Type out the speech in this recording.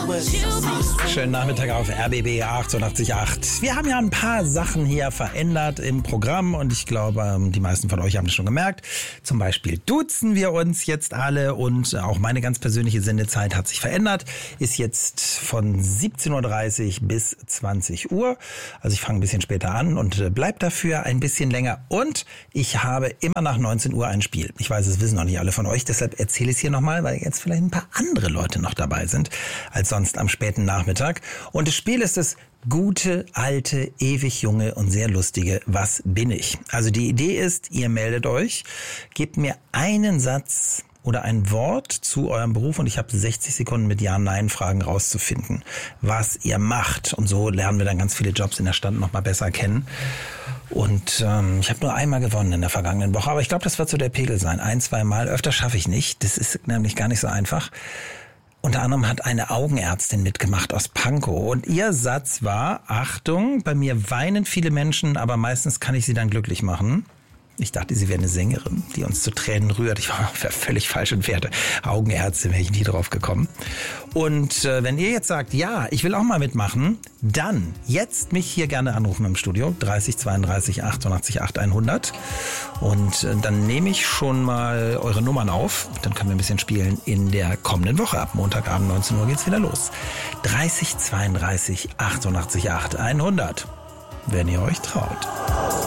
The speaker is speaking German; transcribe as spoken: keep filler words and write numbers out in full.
Schönen Nachmittag auf R B B achtundachtzig Komma acht. Wir haben ja ein paar Sachen hier verändert im Programm und ich glaube, die meisten von euch haben das schon gemerkt. Zum Beispiel duzen wir uns jetzt alle und auch meine ganz persönliche Sendezeit hat sich verändert. Ist jetzt von siebzehn Uhr dreißig bis zwanzig Uhr. Also ich fange ein bisschen später an und bleib dafür ein bisschen länger. Und ich habe immer nach neunzehn Uhr ein Spiel. Ich weiß, es wissen noch nicht alle von euch, deshalb erzähle ich es hier nochmal, weil jetzt vielleicht ein paar andere Leute noch dabei sind als sonst am späten Nachmittag. Und das Spiel ist das gute, alte, ewig junge und sehr lustige Was bin ich? Also die Idee ist, ihr meldet euch, gebt mir einen Satz oder ein Wort zu eurem Beruf und ich habe sechzig Sekunden mit Ja-Nein-Fragen rauszufinden, was ihr macht. Und so lernen wir dann ganz viele Jobs in der Stadt noch mal besser kennen. Und ähm, ich habe nur einmal gewonnen in der vergangenen Woche, aber ich glaube, das wird so der Pegel sein. Ein, zwei Mal, öfter schaffe ich nicht. Das ist nämlich gar nicht so einfach. Unter anderem hat eine Augenärztin mitgemacht aus Pankow und ihr Satz war, Achtung, bei mir weinen viele Menschen, aber meistens kann ich sie dann glücklich machen. Ich dachte, sie wäre eine Sängerin, die uns zu Tränen rührt. Ich war völlig falsch und Pferde. Augenärztin, wäre ich nie drauf gekommen. Und äh, wenn ihr jetzt sagt, ja, ich will auch mal mitmachen, dann jetzt mich hier gerne anrufen im Studio. dreißig zweiunddreißig achtundachtzig acht hundert. Und äh, dann nehme ich schon mal eure Nummern auf. Dann können wir ein bisschen spielen in der kommenden Woche. Ab Montagabend neunzehn Uhr geht's wieder los. dreißig zweiunddreißig achtundachtzig acht hundert. Wenn ihr euch traut.